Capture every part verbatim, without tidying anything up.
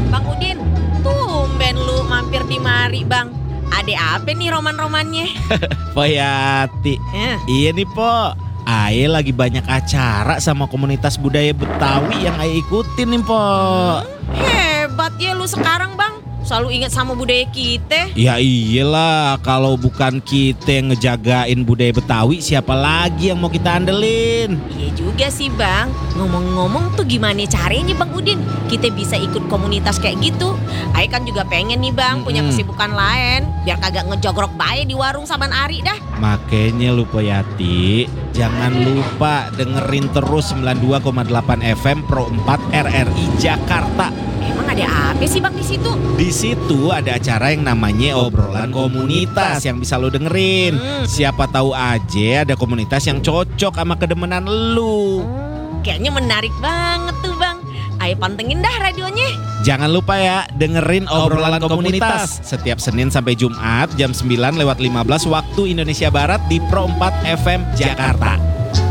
Bang Udin, tumben lu mampir di mari bang. Ada apa nih roman-romannya? Poyati. Eh. Iya nih Po, Ae lagi banyak acara sama komunitas budaya Betawi yang Ae ikutin nih Po. Hmm, hebat ya lu sekarang bang. Selalu ingat sama budaya kita. Ya iyalah, kalau bukan kita yang ngejagain budaya Betawi, siapa lagi yang mau kita andelin? Iya juga sih bang. Ngomong-ngomong tuh gimana caranya bang Udin kita bisa ikut komunitas kayak gitu? Ae kan juga pengen nih bang punya Mm-mm. kesibukan lain biar kagak ngejogrok bae di warung saban ari dah. Makanya lu Poyati, jangan lupa dengerin terus sembilan puluh dua koma delapan F M Pro empat R R I Jakarta. Emang ada apa sih bang di situ? Di situ ada acara yang namanya obrolan komunitas yang bisa lu dengerin. Hmm. Siapa tahu aja ada komunitas yang cocok sama kedemenan lu. Hmm, kayaknya menarik banget tuh bang. Ayo pantengin dah radionya. Jangan lupa ya, dengerin obrolan komunitas setiap Senin sampai Jumat jam sembilan lewat lima belas waktu Indonesia Barat di Pro empat F M Jakarta.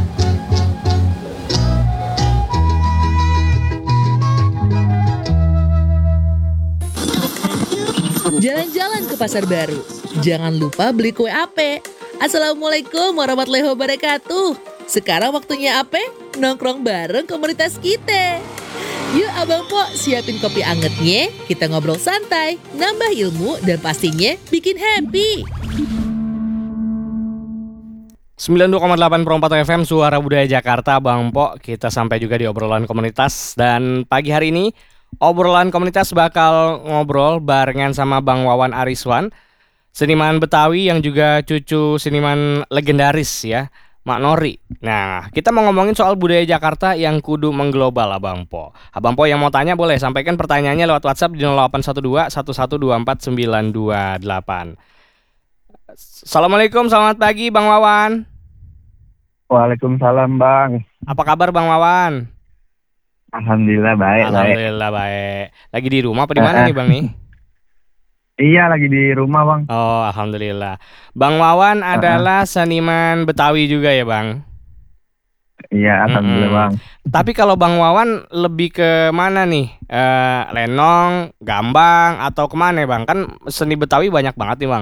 Jalan-jalan ke pasar baru. Jangan lupa beli kue ape. Assalamualaikum warahmatullahi wabarakatuh. Sekarang waktunya ape? Nongkrong bareng komunitas kita. Yuk Abang Po, siapin kopi angetnya. Kita ngobrol santai, nambah ilmu, dan pastinya bikin happy. sembilan puluh dua koma delapan Pro empat F M Suara Budaya Jakarta, Bang Po. Kita sampai juga di obrolan komunitas. Dan pagi hari ini obrolan komunitas bakal ngobrol barengan sama Bang Wawan Ariswan, seniman Betawi yang juga cucu seniman legendaris ya, Mak Nori. Nah, kita mau ngomongin soal budaya Jakarta yang kudu mengglobal, Abang Po. Abang Po yang mau tanya boleh sampaikan pertanyaannya lewat WhatsApp di nol delapan satu dua satu satu dua empat sembilan dua delapan. Assalamualaikum, selamat pagi Bang Wawan. Waalaikumsalam Bang. Apa kabar Bang Wawan? Alhamdulillah baik. Alhamdulillah baik. Lagi di rumah apa di mana nih Bang nih? Iya lagi di rumah Bang. Oh alhamdulillah. Bang Wawan uh-huh. adalah seniman Betawi juga ya Bang? Iya alhamdulillah Mm-mm. Bang. Tapi kalau Bang Wawan lebih ke mana nih? Uh, lenong, gambang atau kemana Bang? Kan seni Betawi banyak banget nih Bang.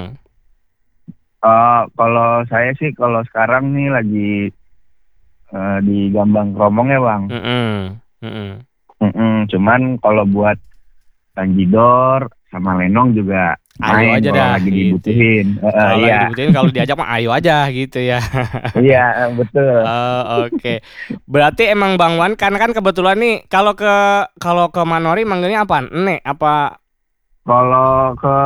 Uh, kalau saya sih kalau sekarang nih lagi uh, di Gambang Kromong ya Bang. Mm-mm. Mm-mm. Mm-mm, cuman kalau buat tanjidor sama lenong juga ayo main aja kalau dah lagi gitu. dibutuhin. Uh, Kalau iya. lagi dibutuhin, kalau diajak mah ayo aja gitu ya. Iya betul. Oh, oke. Okay. Berarti emang Bang Wan kan kan kebetulan nih kalau ke kalau ke Manori manggilnya apa? Nek apa? Kalau ke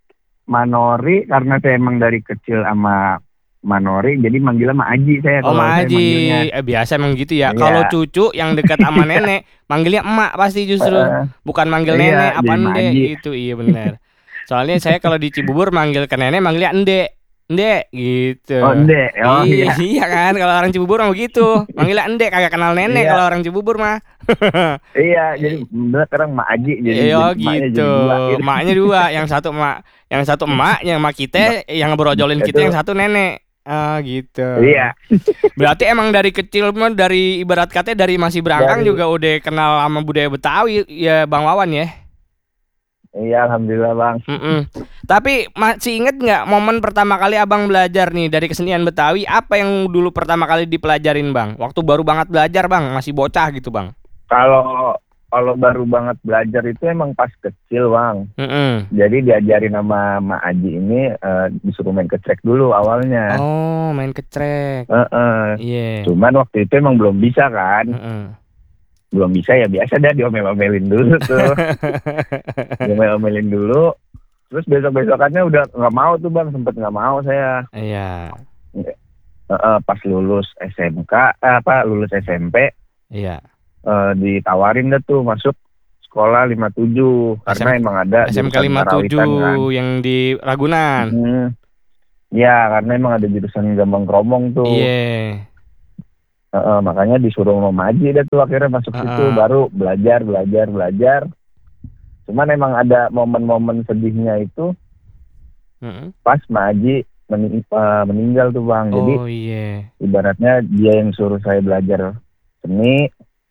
Manori karena saya emang dari kecil sama Manori jadi manggilnya Ma Aji saya. Oh kalau Ma saya Aji, manggilnya. eh, biasa emang gitu ya. Iya. Kalau cucu yang dekat sama nenek, manggilnya emak pasti justru, Uh, bukan manggil iya, nenek apa jadi Ma ende Aji. gitu. Iya benar. Soalnya saya kalau di Cibubur manggil ke nenek manggilnya ende, ende gitu. Oh ende, oh iya, iya. iya kan, kalau orang Cibubur mah begitu, manggilnya ende, kagak kenal nenek Iya. kalau orang Cibubur mah. Iya, jadi bener sekarang Ma Aji jadi Iya jadi emaknya gitu, jadi dua, gitu. emaknya dua, yang satu emak, yang satu emak, yang emak kita, yang ngebrojolin kita, Itu. yang satu nenek. Ah gitu. Iya. Berarti emang dari kecil mah dari ibarat katanya dari masih berangkang Dari- juga udah kenal sama budaya Betawi ya Bang Wawan ya. Iya, alhamdulillah Bang. Mm-mm. Tapi masih inget nggak momen pertama kali Abang belajar nih dari kesenian Betawi, apa yang dulu pertama kali dipelajarin Bang? Waktu baru banget belajar Bang, masih bocah gitu Bang. Kalau kalau baru banget belajar itu emang pas kecil Bang. Mm-mm. Jadi diajarin sama Ma Aji ini eh, disuruh main kecrek dulu awalnya. Oh main kecrek. Heeh. Iya. Cuman waktu itu emang belum bisa kan. Mm-mm. Belum bisa ya biasa dah diomel-omelin dulu tuh. Diomel-omelin dulu. Terus besok-besokannya udah nggak mau tuh Bang, sempet nggak mau saya. Iya. Heeh, pas lulus S M K, eh, apa lulus S M P. Iya. Uh, ditawarin deh tuh masuk sekolah lima puluh tujuh karena S M- emang ada S M K jurusan lima puluh tujuh karawitan kan. yang di Ragunan. Hmm. Ya karena emang ada jurusan Gambang Kromong tuh. Iya. Uh, makanya disuruh sama Maji deh tuh akhirnya masuk Uh-uh. situ baru belajar belajar belajar. Cuman emang ada momen-momen sedihnya itu Mm-mm. pas Maji mening- uh, meninggal tuh Bang. Jadi Oh iya. ibaratnya dia yang suruh saya belajar seni.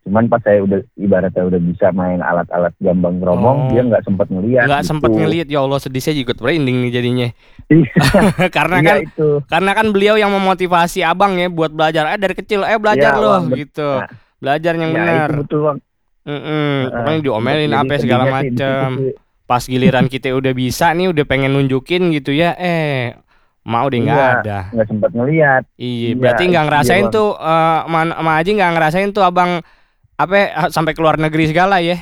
Cuman pas saya udah ibaratnya udah bisa main alat-alat gambang Oh. kromong, dia nggak sempet ngeliat. Nggak gitu. sempet ngeliat, ya Allah sedih, saya juga merinding nih jadinya. Iya, Karena iya kan itu. karena kan beliau yang memotivasi abang ya buat belajar. Eh dari kecil, eh belajar Iya, loh Bang, bet- gitu. nah, Belajar yang Ya benar. itu betul bang. Mm-mm. Heeh. Pokoknya diomelin Jadi apa segala sedihnya sih di situ macam. sih. Pas giliran kita udah bisa nih, udah pengen nunjukin gitu ya, eh mau udah nggak Iya, ada. nggak sempet ngeliat. Iya, Iya, berarti nggak itu ngerasain dia, Bang. tuh, eh Man Ma Aji nggak ngerasain tuh abang apa ya, sampai keluar negeri segala ya?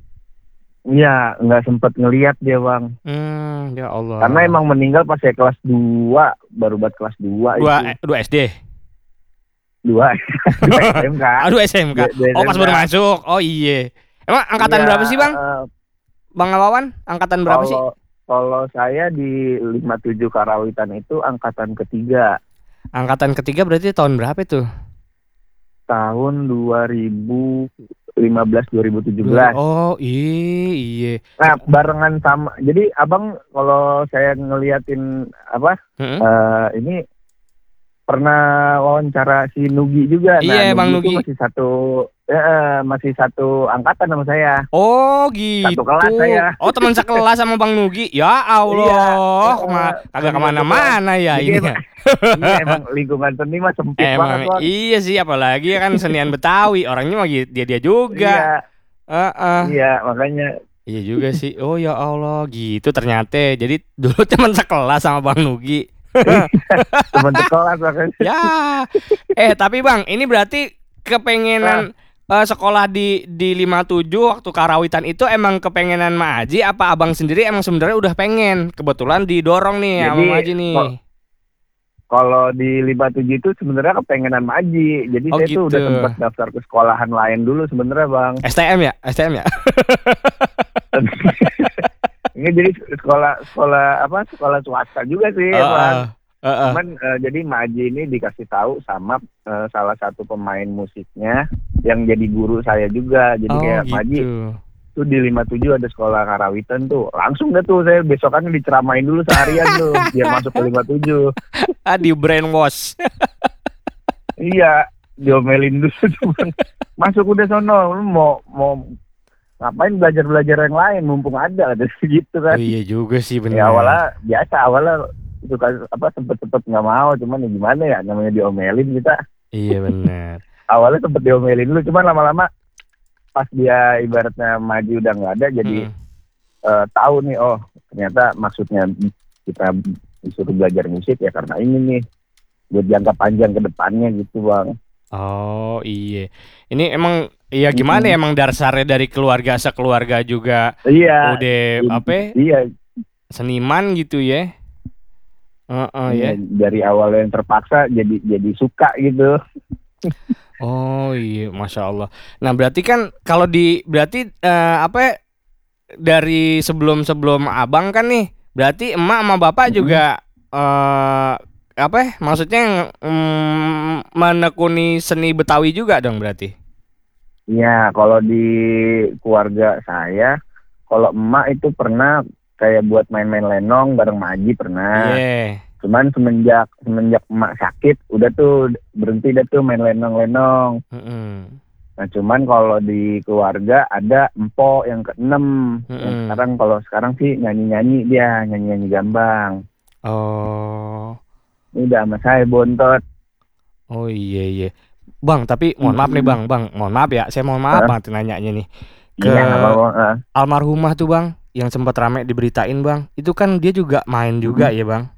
Iya, nggak sempet ngeliat dia bang. Hmm, ya Allah. Karena emang meninggal pas saya kelas dua, baru buat kelas dua dua itu. eh, dua S D. Dua, dua S M K. Aduh S M K. Dua- dua Oh pas S M K. baru masuk. Oh iya. Emang angkatan Iya, berapa sih bang? eh, Bang Wawan, angkatan berapa sih? Kalau kalau saya di lima puluh tujuh Karawitan itu angkatan ketiga, Angkatan ketiga berarti tahun berapa itu? tahun dua ribu lima belas dua ribu tujuh belas. Oh iya iya. Nah, barengan sama. Jadi Abang kalau saya ngeliatin apa Heeh. eh, ini pernah wawancara si Nugi juga. Iya, Bang Nugi itu Nugi. masih satu eh, eh, masih satu angkatan sama saya. Oh gitu. Satu kelas saya. Oh teman sekelas sama Bang Nugi. Ya Allah, Iya. Kema- kagak Teman kemana-mana ya Jadi ini. emang, iya, emang lingkungan seni mah sempit banget, Emang Bang. iya sih, apalagi kan senian Betawi, orangnya mah dia dia juga. Iya, Heeh. iya, makanya Iya juga sih. Oh ya Allah, gitu ternyata. Jadi dulu teman sekelas sama Bang Nugi. teman sekolah makanya. Ya. Eh, tapi Bang, ini berarti kepengenan eh, sekolah di di lima puluh tujuh waktu Karawitan itu emang kepengenan Ma Aji apa Abang sendiri emang sebenarnya udah pengen? Kebetulan didorong nih sama Jadi, Ma Aji nih. kok- Kalau di lima puluh tujuh itu sebenarnya kepengenan Maji. Jadi Oh, saya gitu. tuh udah sempat daftar ke sekolahan lain dulu sebenarnya, Bang. S T M ya? S T M ya? Ini jadi sekolah sekolah apa? Sekolah swasta juga sih, Heeh. Bang. Heeh. Cuman eh, jadi Maji ini dikasih tahu sama eh, salah satu pemain musiknya yang jadi guru saya juga. Jadi Oh kayak Maji gitu. tuh di lima puluh tujuh ada sekolah Karawitan tuh. Langsung deh tuh saya besokannya diceramain dulu seharian tuh biar masuk ke lima puluh tujuh. Ah di brainwash. Iya, diomelin dulu cuman masuk udah sono, lu mau mau ngapain belajar-belajar yang lain mumpung ada ada gitu Oh kan. iya juga sih Ya benar. awalnya biasa, awalnya suka apa sempet-sempet nggak mau, cuman ya gimana ya namanya diomelin kita. Iya benar. Awalnya sempet diomelin dulu, cuman lama-lama pas dia ibaratnya maju udah nggak ada, jadi Mm. eh, tahu nih oh ternyata maksudnya kita disuruh belajar musik ya karena ini nih buat jangka panjang ke depannya gitu bang. Oh iya. Ini emang iya gimana ya, emang dasarnya dari keluarga sekeluarga juga Iya. udah apa ya, Iya. seniman gitu ya. Heeh ya. Dari awal yang terpaksa jadi jadi suka gitu. Oh iya, masya Allah. Nah berarti kan kalau di berarti eh, apa ya, dari sebelum sebelum abang kan nih, berarti emak sama bapak Mm-mm. juga eh, apa ya, maksudnya mm, menekuni seni Betawi juga dong berarti. Iya, kalau di keluarga saya, kalau emak itu pernah kayak buat main-main lenong bareng Maji pernah. Iya. Cuman semenjak semenjak emak sakit, udah tuh berhenti dah tuh main lenong-lenong. Mm-mm. Nah cuman kalau di keluarga ada empok yang keenam. Yang Mm-mm. sekarang kalau sekarang sih nyanyi-nyanyi dia, nyanyi-nyanyi gambang. Oh, Ini udah sama saya bontot. oh iya iya. Bang, tapi mohon maaf nih bang, bang, mohon maaf ya, saya mohon maaf Hah? banget nanyanya nih. Ke Iya, nggak apa-apa. Ah. almarhumah tuh bang, yang sempat rame diberitain bang, itu kan dia juga main juga ya bang.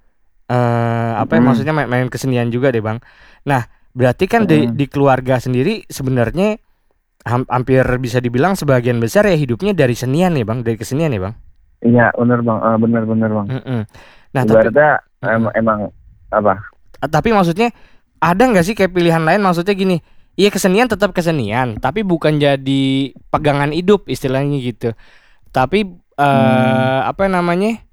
Eh apa ya, Mm. maksudnya main, main kesenian juga deh bang. Nah, berarti kan di, Mm. di keluarga sendiri sebenarnya ham- hampir bisa dibilang sebagian besar ya hidupnya dari senian ya bang, dari kesenian ya bang. Iya, bener bang, Ah, bener-bener bang. Mm-mm. Nah, tapi Ibaratnya Mm. em- emang apa? tapi maksudnya ada nggak sih kayak pilihan lain, maksudnya gini, iya kesenian tetap kesenian tapi bukan jadi pegangan hidup istilahnya gitu, tapi eh apa namanya,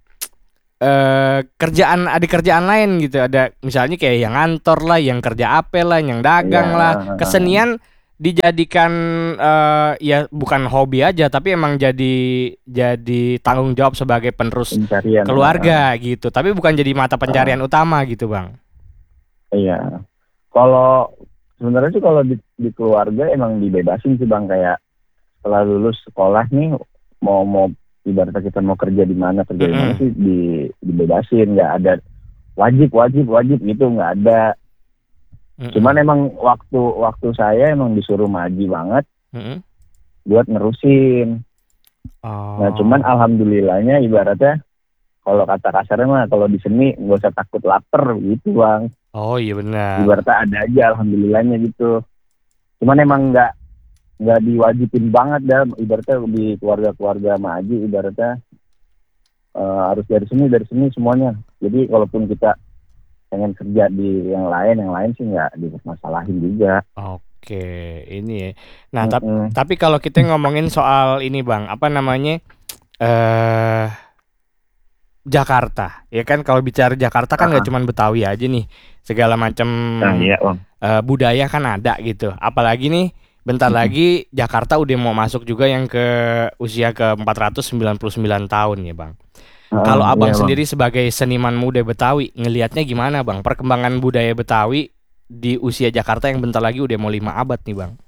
eh kerjaan, ada kerjaan lain gitu, ada misalnya kayak yang ngantor lah, yang kerja apa lah, yang dagang Iya. lah, kesenian dijadikan eh ya bukan hobi aja tapi emang jadi jadi tanggung jawab sebagai penerus Pencarian keluarga gitu, tapi bukan jadi mata pencarian utama gitu bang. Iya. Kalau sebenarnya sih kalau di- di keluarga emang dibebasin sih bang, kayak setelah lulus sekolah nih mau mau ibaratnya kita mau kerja di mana kerja di mana Mm-mm. sih di, dibebasin, nggak ada wajib wajib wajib gitu, nggak ada. Mm-mm. Cuman emang waktu waktu saya emang disuruh maji banget Mm-mm. buat nerusin. Oh. Nah cuman alhamdulillahnya ibaratnya kalau kata kasarnya mah kalau di seni nggak usah takut lapar gitu bang. Oh iya benar. Ibaratnya ada aja alhamdulillahnya gitu. Cuman emang nggak nggak diwajibin banget dah, ibaratnya di keluarga-keluarga maji ibaratnya eh, harus dari sini dari sini semuanya. Jadi kalaupun kita pengen kerja di yang lain yang lain sih nggak dimasalahin juga. Oke, ini ya. Nah, tap- Mm-mm. tapi kalau kita ngomongin soal ini Bang, apa namanya? Eh Jakarta. Ya kan kalau bicara Jakarta kan nggak Ah. cuman Betawi aja nih. Segala macam Nah iya bang. eh, budaya kan ada gitu. Apalagi nih bentar lagi Jakarta udah mau masuk juga yang ke usia ke empat ratus sembilan puluh sembilan tahun ya, Bang. Ah, Kalau iya, Abang Bang. sendiri sebagai seniman muda Betawi, ngelihatnya gimana Bang? Perkembangan budaya Betawi di usia Jakarta yang bentar lagi udah mau lima abad nih Bang.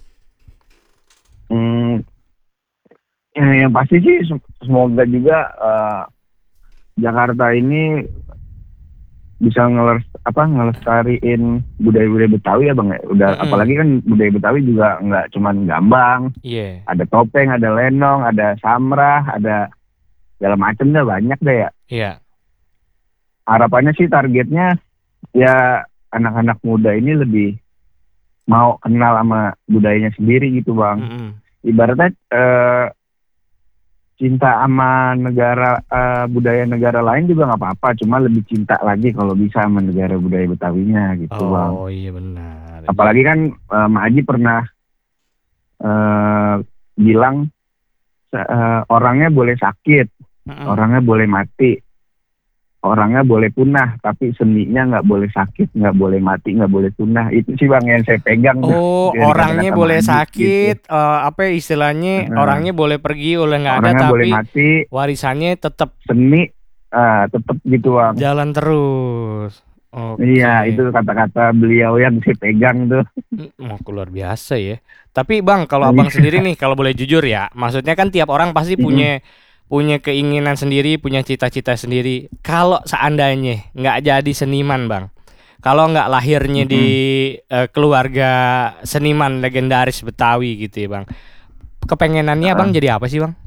Hmm, ya, yang pasti sih sem- semoga juga eh, Jakarta ini bisa ngeles apa ngelestariin budaya-budaya Betawi ya bang ya. Udah Mm-mm. apalagi kan budaya Betawi juga nggak cuman gambang, Iya. ada topeng, ada lenong, ada samrah, ada segala macem dah, banyak deh ya. Iya. Harapannya sih targetnya ya anak-anak muda ini lebih mau kenal sama budayanya sendiri gitu bang. Mm-mm. Ibaratnya eh, cinta sama negara eh, budaya negara lain juga nggak apa-apa, cuma lebih cinta lagi kalau bisa sama negara budaya Betawinya gitu bang. Oh iya benar. Apalagi kan eh, Mak Haji pernah eh, bilang se- eh, orangnya boleh sakit, Mm-mm. orangnya boleh mati, orangnya boleh punah, tapi seninya nggak boleh sakit, nggak boleh mati, nggak boleh punah. Itu sih bang yang saya pegang. tuh. Oh, Dari orangnya kata-kata boleh Mak Haji, sakit, eh, apa ya istilahnya? Heeh. Orangnya boleh pergi, oleh gitu. nggak ada, Orangnya boleh tapi mati, warisannya tetap seni ah, tetap gitu bang. jalan terus. Oke. Iya, itu kata-kata beliau yang saya pegang tuh. Mm, oh, luar biasa ya. Tapi Bang, kalau Abang Iya. sendiri nih, kalau boleh jujur ya, maksudnya kan tiap orang pasti Mm-mm. punya punya keinginan sendiri, punya cita-cita sendiri. Kalau seandainya nggak jadi seniman, Bang, kalau nggak lahirnya di eh, keluarga seniman legendaris Betawi gitu ya, Bang, kepengenannya Ah. Bang jadi apa sih, Bang?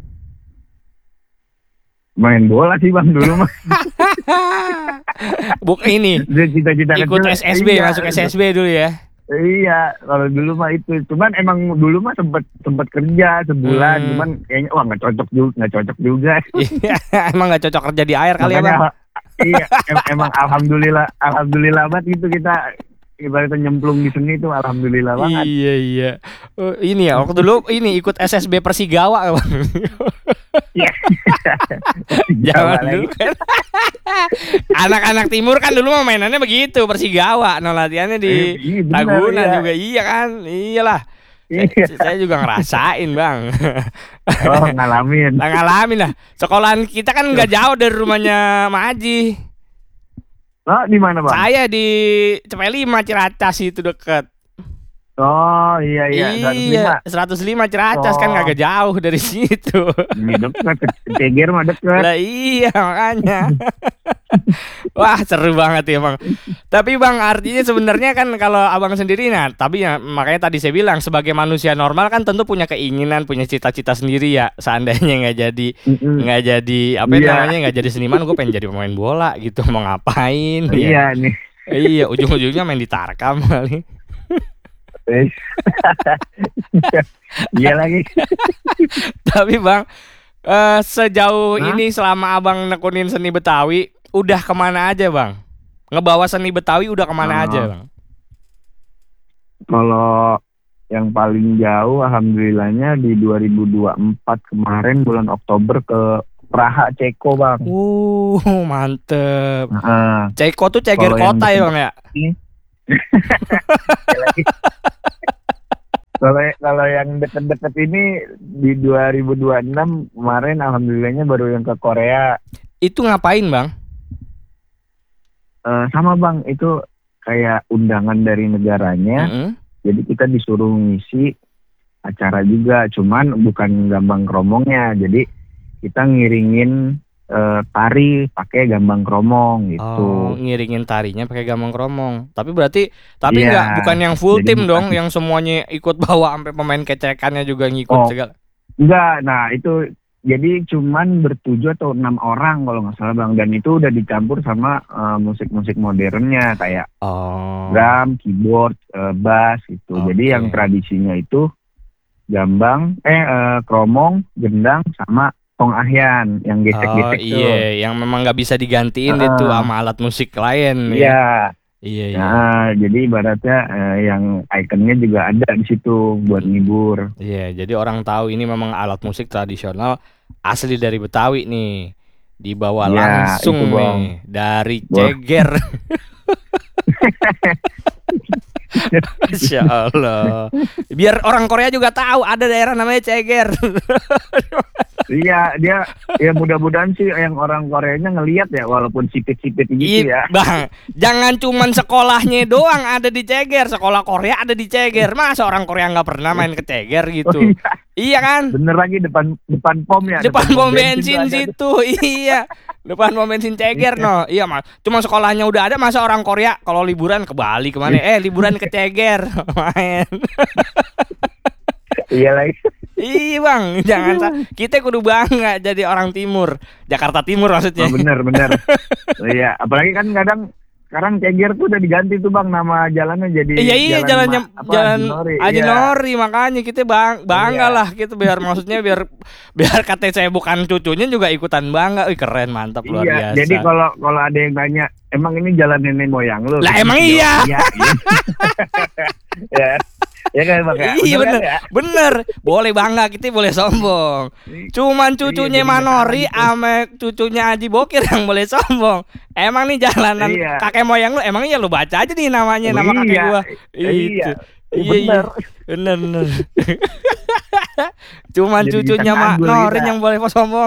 Main bola sih bang dulu mah. Buk ini Dia cita-cita ikut kecil. S S B, Iya, masuk S S B dulu ya. Iya, kalau dulu mah itu. Cuman emang dulu mah sempet sempet kerja sebulan, Hmm. cuman kayaknya wah nggak cocok juga, nggak cocok juga. Iya, emang nggak cocok kerja di air kali ya, Bang? Makanya, iya, em- emang alhamdulillah, alhamdulillah banget gitu kita ibaratnya nyemplung di seni itu alhamdulillah banget. Iya iya. Oh, ini ya waktu dulu ini ikut S S B Persigawa Bang. Iya. Jangan Jawa dulu lagi. kan. Anak-anak timur kan dulu mah mainannya begitu Persigawa. No latihannya di Iya, benar, Ragunan iya. juga iya kan. Iyalah. Saya, Iya. saya juga ngerasain Bang. Oh, ngalamin. Nah, ngalamin lah. Sekolahan kita kan nggak jauh dari rumahnya Mak Haji. Oh, di mana bang? Saya di Cepet lima Ciracas itu deket. Oh, iya iya. seratus lima. Iya, seratus lima Ciracas kan Oh. kagak jauh dari situ. Ini dekat, ke Ceger mah dekat. Lah iya makanya. Wah seru banget ya Bang. Tapi Bang artinya sebenarnya kan kalau Abang sendiri nah, tapi ya makanya tadi saya bilang sebagai manusia normal kan tentu punya keinginan, punya cita-cita sendiri ya. Seandainya nggak jadi Mm-mm. nggak jadi apa Iya. namanya nggak jadi seniman, gue pengen jadi pemain bola gitu. Mau ngapain? Iya nih. Ya. Iya ujung-ujungnya main di Tarkam kali. Eh. Iya lagi. Tapi Bang eh, sejauh Hah? ini selama Abang nekunin seni Betawi udah kemana aja Bang? Ngebawa seni Betawi udah kemana Oh. aja Bang? Kalau yang paling jauh alhamdulillahnya di dua ribu dua puluh empat kemarin bulan Oktober ke Praha, Ceko, Bang. Uh, mantep. Heeh. Ceko tuh ceger Kalau yang kota ya deket- Bang ya? Kalau kalau yang deket-deket ini di dua ribu dua puluh enam kemarin alhamdulillahnya baru yang ke Korea. Itu ngapain Bang? Eh, sama Bang, itu kayak undangan dari negaranya. Mm-mm. jadi kita disuruh ngisi acara juga, cuman bukan gambang kromongnya. Jadi kita ngiringin eh, tari pakai gambang kromong gitu. Oh, ngiringin tarinya pakai gambang kromong. Tapi berarti tapi Iya, nggak bukan yang full jadi tim bukan- dong, yang semuanya ikut bawa sampai pemain kecekannya juga ngikut Oh. segala. Enggak, nah itu jadi cuman bertujuh atau enam orang kalau nggak salah Bang, dan itu udah dicampur sama eh, musik-musik modernnya kayak Oh. drum, keyboard, eh, bass gitu. Oke. Jadi yang tradisinya itu gambang, eh, eh, kromong, gendang sama tong ahyan yang Oh gesek-gesek tuh. iya, yang memang nggak bisa digantiin Ah. itu sama alat musik lain. ya. Iya. Iya iya. Nah, jadi ibaratnya eh, yang ikonnya juga ada di situ buat ngibur. Iya, jadi orang tahu ini memang alat musik tradisional asli dari Betawi nih. Dibawa Iya, langsung itu, Bang. nih dari Wah. Ceger. Masya Allah. Biar orang Korea juga tahu ada daerah namanya Ceger. Iya, dia ya mudah-mudahan sih yang orang Koreanya ngelihat ya walaupun sipit-sipit gitu Iya, ya. Bang. Jangan cuman sekolahnya doang ada di Ceger, sekolah Korea ada di Ceger. Masa orang Korea nggak pernah main ke Ceger Oh, gitu? iya. Iya kan? Bener lagi depan depan pom ya. Depan pom bensin tuh ada. situ, iya. Depan pom bensin Ceger no. Iya, Mas. Cuma sekolahnya udah ada, masa orang Korea kalau liburan ke Bali kemana? Eh, liburan ke Ceger main. Iya lagi. Iya, Bang. Jangan sa- kita kudu bangga jadi orang timur. Jakarta Timur maksudnya. Oh, bener bener. Oh, iya, apalagi kan kadang sekarang Ceger tuh udah diganti tuh Bang nama jalannya jadi Iya iya jalannya Ma- apa, jalan Ajinori. Haji Iya. Nori, makanya kita bang bangga Iya. lah kita biar maksudnya biar biar kata saya bukan cucunya juga ikutan bangga. Wih keren mantap luar Iya, biasa. jadi kalau kalau ada yang nanya, emang ini jalan nenek moyang lu? Lah, Terus emang jawab, iya. Iya. Ya, ya kan Bang ya? Iya Bener bener, kan, ya? bener. Boleh bangga, kita boleh sombong. Cuman cucunya jadi Manori gitu. sama cucunya Haji Bokir yang boleh sombong. Emang nih jalanan Iya. kakek moyang lu, emang iya lu baca aja nih namanya Oh, nama kakek iya. gua. Iya. Itu. Iya, Bener. iya. Bener bener. Cuman Jadi cucunya bisa Mak nganggur Norin kita. yang boleh sombong.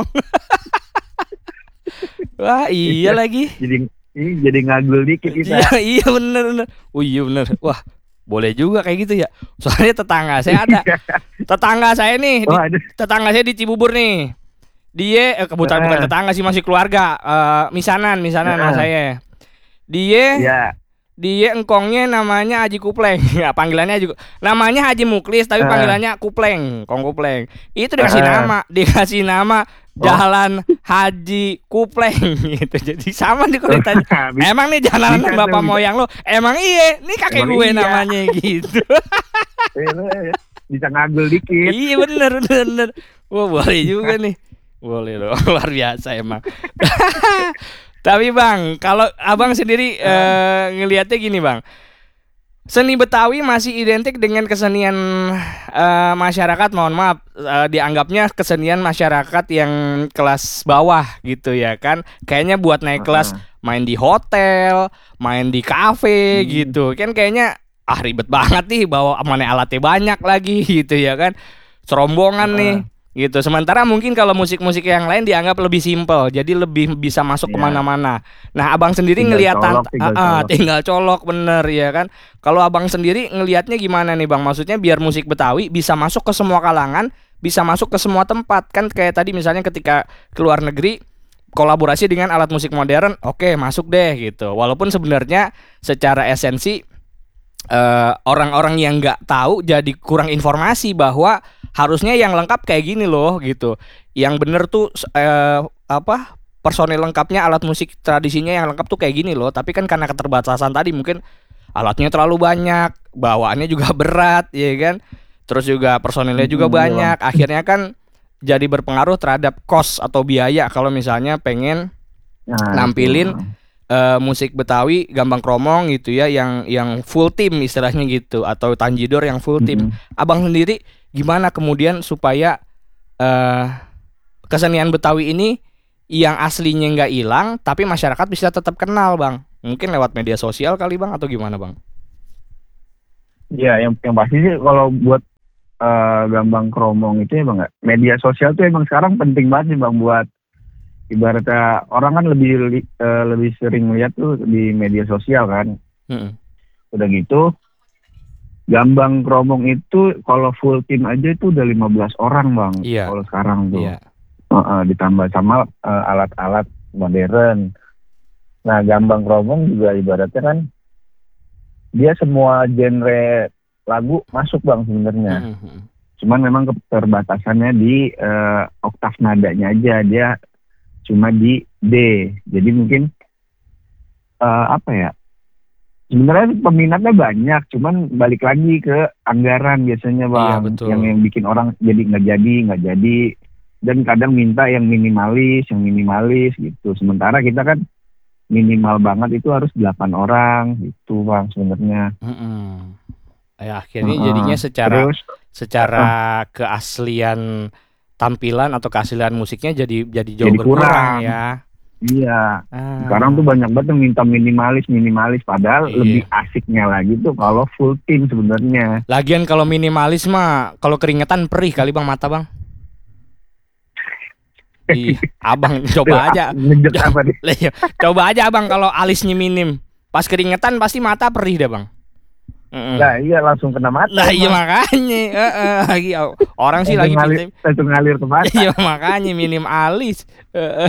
Wah iya lagi. Jadi ini jadi ngagul dikit kita. Iya iya bener bener. Oh iya bener. Wah boleh juga kayak gitu ya. Soalnya tetangga saya ada. Tetangga saya nih, di, Wah, aduh. tetangga saya di Cibubur nih. Dia eh, kebetulan bukan Eh. tetangga sih, masih keluarga. Eh, misanan, misanan sama Eh. saya. Dia Iya. dia engkongnya namanya Haji Kupleng. Ya, panggilannya juga namanya Haji Muklis tapi Eh. panggilannya Kupleng, Kong Kupleng. Itu dikasih Eh. nama, dikasih nama Jalan Haji Kupleng gitu. Jadi sama di kalau ditanya, Bisa- emang nih jalan bisa tuh, bapak bisa. moyang lo? Emang iya, ini kakek Emang gue iya. namanya gitu. bisa ngagul dikit. Iya bener bener bener. Wah boleh juga nih. Boleh loh, luar biasa emang. Tapi Bang, kalau Abang sendiri eh, ngelihatnya gini Bang, seni Betawi masih identik dengan kesenian eh, masyarakat, mohon maaf, eh, dianggapnya kesenian masyarakat yang kelas bawah gitu ya kan. Kayaknya buat naik kelas main di hotel, main di kafe Hmm. gitu. Kan kayaknya ah ribet banget nih, bawa mana alatnya banyak lagi gitu ya kan. Serombongan nih gitu. Sementara mungkin kalau musik-musik yang lain dianggap lebih simpel, jadi lebih bisa masuk Iya. kemana-mana. Nah abang sendiri Tinggal ngelihat colok, tant- tinggal Ah, ah, colok. tinggal colok bener ya kan. Kalau abang sendiri ngelihatnya gimana nih Bang? Maksudnya biar musik Betawi bisa masuk ke semua kalangan, bisa masuk ke semua tempat. Kan kayak tadi misalnya ketika ke luar negeri kolaborasi dengan alat musik modern, oke masuk deh gitu. Walaupun sebenarnya secara esensi eh, orang-orang yang nggak tahu jadi kurang informasi bahwa harusnya yang lengkap kayak gini loh gitu. Yang bener tuh eh, apa personil lengkapnya, alat musik tradisinya yang lengkap tuh kayak gini loh. Tapi kan karena keterbatasan tadi mungkin alatnya terlalu banyak, bawaannya juga berat, ya kan. Terus juga personilnya juga Hmm, banyak. Akhirnya kan jadi berpengaruh terhadap cost atau biaya kalau misalnya pengen Nah, nampilin itu. eh, musik Betawi Gambang Kromong gitu ya, yang yang full tim istilahnya gitu, atau Tanjidor yang full tim. Mm-mm. Abang sendiri gimana kemudian supaya eh, kesenian Betawi ini yang aslinya nggak hilang tapi masyarakat bisa tetap kenal Bang? Mungkin lewat media sosial kali Bang, atau gimana Bang? Iya, yang yang pasti sih kalau buat eh, Gambang Kromong itu emang nggak, media sosial tuh emang sekarang penting banget sih Bang, buat ibaratnya orang kan lebih li- eh, lebih sering lihat tuh di media sosial kan. Mm-mm. Udah gitu Gambang Kromong itu kalau full tim aja itu udah lima belas orang bang. Iya. Kalau sekarang tuh. Iya. Heeh, ditambah sama eh, alat-alat modern. Nah, Gambang Kromong juga ibaratnya kan dia semua genre lagu masuk bang sebenarnya. Mhm. Cuman memang keterbatasannya di eh, oktav nadanya aja, dia cuma di D. Jadi mungkin eh, apa ya? Sebenarnya peminatnya banyak, cuman balik lagi ke anggaran biasanya bang, Iya, betul. yang yang bikin orang jadi nggak jadi nggak jadi, dan kadang minta yang minimalis, yang minimalis gitu. Sementara kita kan minimal banget itu harus delapan orang gitu bang sebenarnya. Mhm. Ya, akhirnya Heeh. jadinya secara Terus secara keaslian tampilan atau keaslian musiknya jadi jadi jauh Jadi berkurang kurang. ya. iya, Ah. sekarang tuh banyak banget yang minta minimalis minimalis, padahal Iya. lebih asiknya lagi tuh kalau full tim sebenarnya. Lagian kalau minimalis mah kalau keringetan perih kali bang mata bang. Ih, abang coba aja. Ngejek apa nih? Lah, iya. Coba aja abang kalau alisnya minim. Pas keringetan pasti mata perih dah bang. Mm-mm. Nah iya langsung kena mata. Nah iya Bang. makanya Heeh, lagi orang sih lagi langsung ngalir, pinter. langsung ngalir ke mata. Iya makanya minim alis. Heeh.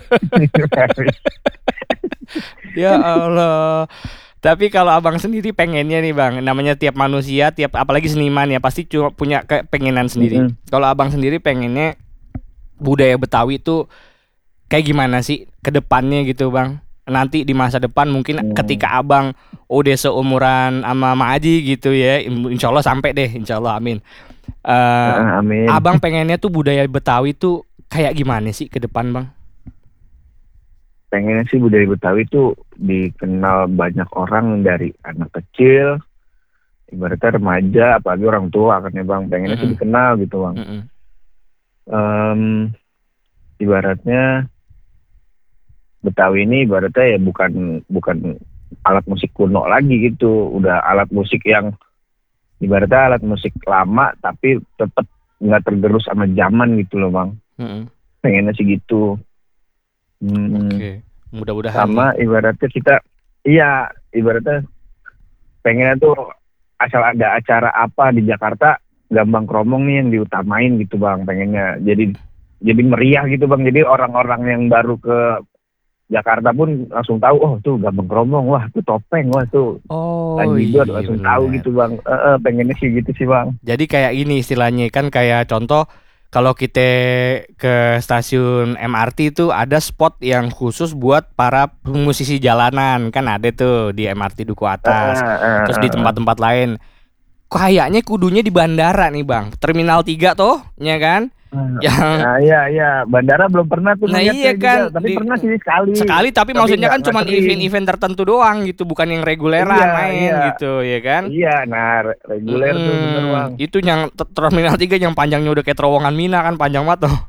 Ya Allah. Tapi kalau abang sendiri pengennya nih bang, namanya tiap manusia, tiap apalagi seniman ya pasti cuma punya kepengenan sendiri. Mm-mm. Kalau abang sendiri pengennya budaya Betawi itu kayak gimana sih ke depannya gitu bang? Nanti di masa depan mungkin Hmm. ketika abang udah seumuran sama Ma Aji gitu ya, insya Allah sampai deh, insya Allah amin. Eh, Ah, amin. abang pengennya tuh budaya Betawi tuh kayak gimana sih ke depan bang? Pengennya sih budaya Betawi itu dikenal banyak orang dari anak kecil, ibaratnya remaja, apalagi orang tua kan ya bang. Pengennya sih Mm-mm. dikenal gitu bang. Mm-mm. Em, ibaratnya Betawi ini ibaratnya ya bukan bukan alat musik kuno lagi gitu, udah alat musik yang ibaratnya alat musik lama tapi tetap nggak tergerus sama zaman gitu loh bang. Mm-mm. Pengennya sih gitu. Hmm. Oke, mudah-mudahan. Sama ibaratnya kita, iya ibaratnya pengennya tuh asal ada acara apa di Jakarta, Gambang Kromong nih yang diutamain gitu bang, pengennya jadi jadi meriah gitu bang, jadi orang-orang yang baru ke Jakarta pun langsung tahu, oh tuh Gambang Kromong, wah tuh topeng, wah tuh Oh Tanjidor, iya langsung bener. tahu gitu bang. Eh, eh, pengennya sih gitu sih bang. Jadi kayak ini istilahnya kan kayak contoh kalau kita ke stasiun M R T itu ada spot yang khusus buat para musisi jalanan kan ada tuh di M R T Duku Atas. Eh, eh, Terus eh, di tempat-tempat lain. Kayaknya kudunya di bandara nih bang, Terminal tiga tuh, ya kan? eh. Yang Nah iya iya, bandara belum pernah tuh Nah, ngeliat iya saya kan, juga. Tapi di- pernah sih sekali. sekali tapi, Tapi maksudnya nggak- kan cuma nggak sering. event-event tertentu doang gitu, bukan yang reguleran Iya, main iya. gitu, ya kan? Iya, nah re- reguler tuh bener Mm-mm. bang. Itu yang te- Terminal tiga yang panjangnya udah kayak terowongan Mina kan, panjang banget tuh.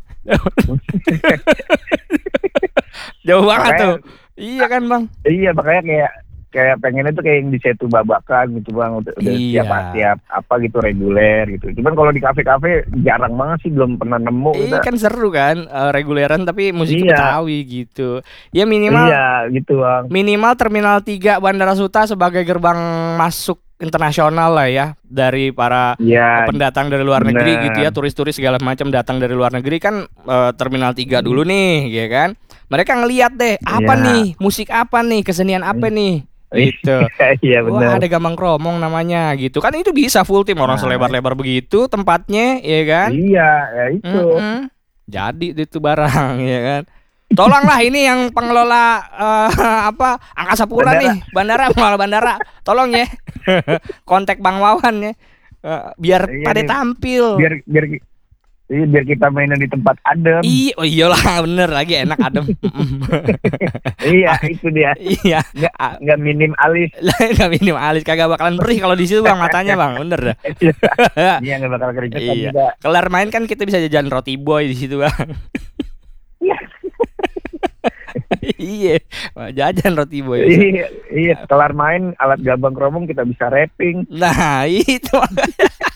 Jauh banget Makanya- tuh. Iya kan bang? Iya makanya kayak kayak pengennya tuh kayak yang di Setu Babakan gitu bang, udah, udah Iya. siap siap apa gitu reguler gitu. Cuman kalau di kafe-kafe jarang banget sih, belum pernah nemu. Iya udah. kan seru kan, eh, reguleran tapi musik Iya. Betawi gitu. Ya minimal Iya gitu bang. minimal Terminal tiga Bandara Suta sebagai gerbang masuk internasional lah ya dari para Iya. pendatang dari luar bener. negeri gitu ya, turis-turis segala macam datang dari luar negeri kan, eh, Terminal tiga dulu nih, ya kan? Mereka ngelihat deh, apa Iya. nih, musik apa nih, kesenian apa nih, gitu. Iya Wah benar. ada Gambang Kromong namanya gitu kan, itu bisa full tim orang Nah. selebar-lebar begitu tempatnya, ya kan? Iya ya itu. Mm-mm. Jadi itu barang ya kan. Tolonglah ini yang pengelola eh, apa Angkasa Pura Bandara. nih, bandara pengelola bandara, tolong ya kontak Bang Wawan ya. Eh, biar Iya pada nih. tampil. Biar biar ki- iya, biar kita mainan di tempat adem. Iya, oh iyalah bener lagi enak adem. Iya itu dia. Iya, Nggak Ah. nggak minim alis. lah nggak minum alis kagak bakalan perih kalau di situ bang matanya bang, bener dah. Iya nggak bakal keringetan Iya. juga. Kelar main kan kita bisa jajan roti boy di situ bang. Iya. Iya, wah, jajan roti boy. Iya, iya. Kelar main alat Gambang Kromong kita bisa rapping. Nah itu